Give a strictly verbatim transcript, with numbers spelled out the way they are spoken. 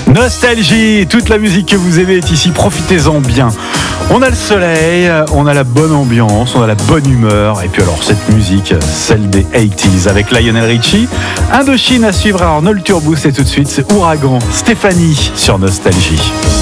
Nostalgie, toute la musique que vous aimez est ici, profitez-en bien. On a le soleil, on a la bonne ambiance, on a la bonne humeur. Et puis alors cette musique, celle des quatre-vingt-dix avec Lionel Richie. Indochine à suivre, alors Nolture Boost et tout de suite c'est Ouragan, Stéphanie sur Nostalgie.